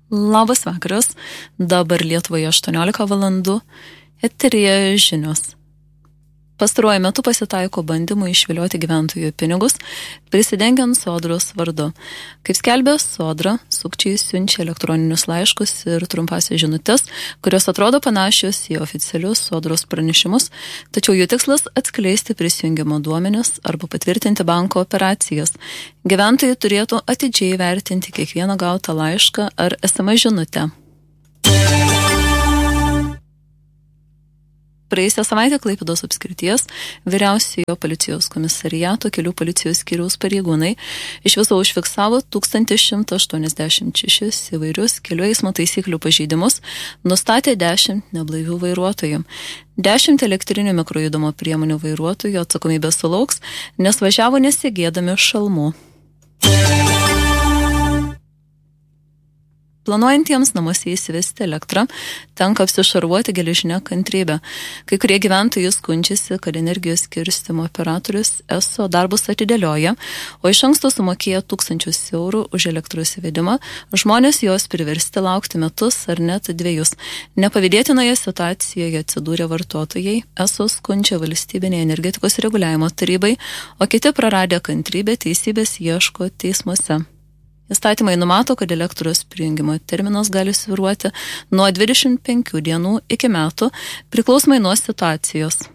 Labas vakaras, dabar Lietuvoje 18 valandų, eteryje žinios. Pastaruoju metu pasitaiko bandymų išvilioti gyventojų pinigus, prisidengiant Sodros vardu. Kaip skelbė Sodra, sukčiai siunčia elektroninius laiškus ir trumpasias žinutes, kurios atrodo panašios į oficialius Sodros pranešimus, tačiau jų tikslas atskleisti prisijungimo duomenis arba patvirtinti banko operacijas. Gyventojai turėtų atidžiai vertinti kiekvieną gautą laišką ar SMS žinutę. Praėjusią savaitę Klaipėdos apskrities vyriausiojo policijos komisariato kelių policijos skyriaus pareigūnai iš viso užfiksavo 1186 įvairius kelių eismo taisyklių pažeidimus, nustatė 10 neblaivių vairuotojų. 10 elektrinių mikrojudumo priemonių vairuotojų atsakomybės sulauks, nes važiavo nesigėdami šalmų. Planuojantiems namuose įsivesti elektrą, tenka apsišarvuoti geležinę kantrybę. Kai kurie gyventojai skundžiasi, kad energijos skirstymo operatorius ESO darbus atidėlioja, o iš anksto sumokėję 1000 eurų už elektros įvedimą, žmonės jos priversti laukti metus ar net 2. Nepavydėtinoje situacijoje atsidūrė vartotojai, ESO skundžia valstybinė energetikos reguliavimo tarybai, o kiti praradę kantrybę teisybės ieško teismuose. Įstatymai numato, kad elektros prijungimo terminas gali svyruoti nuo 25 dienų iki metų, priklausomai nuo situacijos.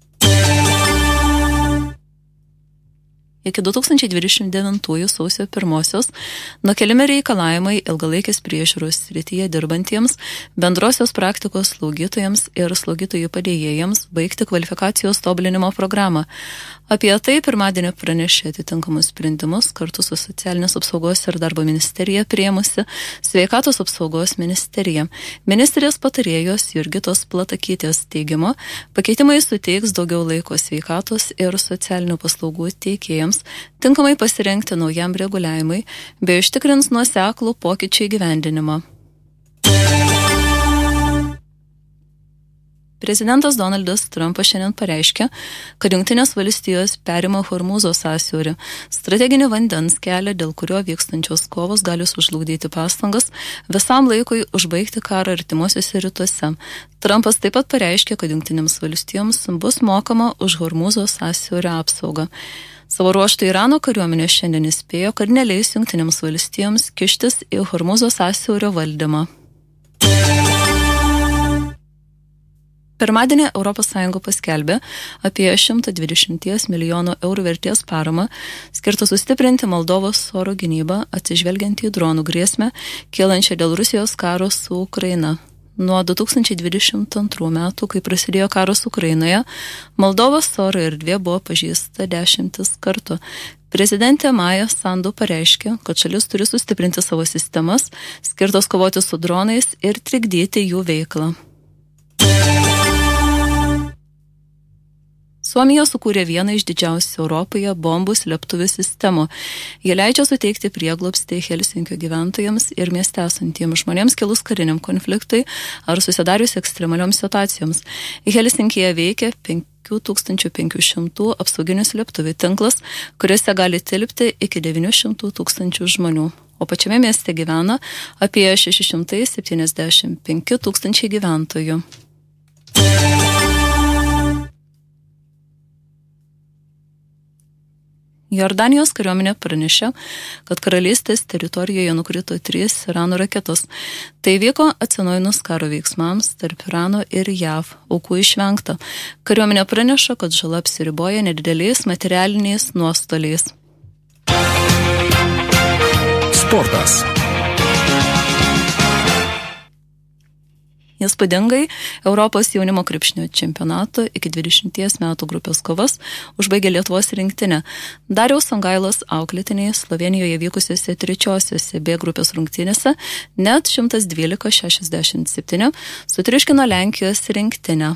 Iki 2029 sausio 1 nukeliami reikalavimai ilgalaikės priežiūros srityje dirbantiems, bendrosios praktikos slaugytojams ir slaugytojų padėjėjams baigti kvalifikacijos tobulinimo programą. Apie tai pirmadienį pranešė atitinkamus sprendimus kartu su Socialinės apsaugos ir darbo ministerija priėmusi Sveikatos apsaugos ministerija. Ministerijos patarėjos Jurgitos Platakytės teigimu, pakeitimai suteiks daugiau laiko sveikatos ir socialinių paslaugų teikėjams tinkamai pasirengti naujam reguliavimui bei užtikrins nuoseklų pokyčių įgyvendinimą. Prezidentas Donaldas Trumpas šiandien pareiškė, kad Jungtinės valstijos perima Hormūzo sąsiaurį, strateginį vandens kelią, dėl kurio vykstančios kovos gali sužlugdyti pastangas visam laikui užbaigti karą artimuosiuose rytuose. Trumpas taip pat pareiškė, kad Jungtinėms valstijoms bus mokama už Hormūzo sąsiaurio apsaugą. Savo ruožtu Irano kariuomenė šiandien įspėjo, kad neleis Jungtinėms valstijoms kištis į Hormūzo sąsiaurio valdymą. Pirmadienį ES paskelbė apie 120 milijonų eurų vertės paramą, skirtą sustiprinti Moldovos oro gynybą, atsižvelgiant į dronų grėsmę, kylančią dėl Rusijos karo su Ukraina. Nuo 2022 metų, kai prasidėjo karas Ukrainoje, Moldovos oro erdvė buvo pažeista 10 kartų. Prezidentė Maja Sandu pareiškė, kad šalis turi sustiprinti savo sistemas, skirtos kovoti su dronais ir trikdyti jų veiklą. Suomija sukūrė vieną iš didžiausių Europoje bombų slėptuvių sistemų. Jie leidžia suteikti prieglobstį Helsinkio gyventojams ir mieste esantiems žmonėms kilus kariniam konfliktui ar susidarius ekstremalioms situacijoms. Helsinkyje veikia 5500 apsauginių slėptuvių tinklas, kuriuose gali tilpti iki 900 000 žmonių. O pačiame mieste gyvena apie 675 000 gyventojų. Jordanijos kariuomenė pranešė, kad karalystės teritorijoje nukrito 3 Irano raketos. Tai vyko atsinaujinus karo veiksmams tarp Irano ir JAV. Aukų išvengta. Kariuomenė praneša, kad žala apsiriboja nedideliais materialiniais nuostoliais. Sportas. Įspūdingai Europos jaunimo krepšinio čempionato iki 20 metų grupės kovas užbaigė Lietuvos rinktinė. Dariaus Songailos auklėtiniai Slovėnijoje vykusiuose trečiosiuose B grupės rungtynėse net 112-67 sutriuškino Lenkijos rinktinę.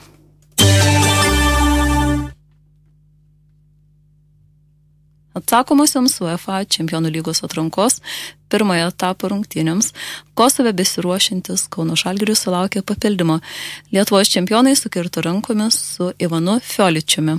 Atsakomosioms UEFA čempionų lygos atrankos pirmojo etapo rungtynėms Kosove besiruošiantis Kauno Žalgiris sulaukė papildymo. Lietuvos čempionai sukirto rankomis su Ivanu Fioličiumi.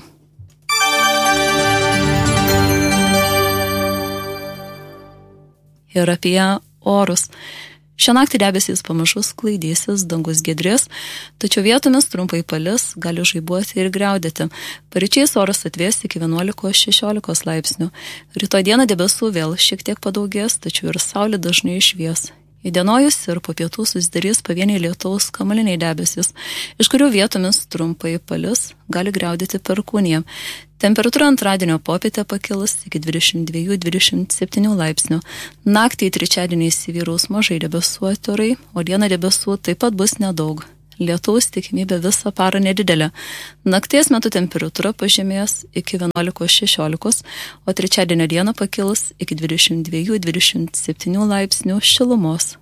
Ir apie orus. Šią naktį debesys pamažu sklaidysis, dangus giedrės, tačiau vietomis trumpai palis, gali žaibuoti ir griaudėti. Paryčiais oras atvės iki 11-16 laipsnių. Rytoj dieną debesų vėl šiek tiek padaugės, tačiau ir saulė dažnai išvies. Įdienojus ir po pietų susidarys pavieniai lietaus kamuoliniai debesys, iš kurių vietomis trumpai palis, gali griaudėti perkūnija. Temperatūra antradienio popietę pakils iki 22-27 laipsnių. Naktį į trečiadienį įsivyraus mažai debesuoti orai, o dieną debesų taip pat bus nedaug. Lietaus tikimybė visą parą nedidelė. Nakties metu temperatūra pažemės iki 11-16, o trečiadienio dieną pakils iki 22-27 laipsnių šilumos.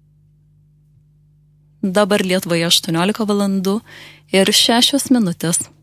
Dabar Lietuvoje 18 valandų ir 6 minutės.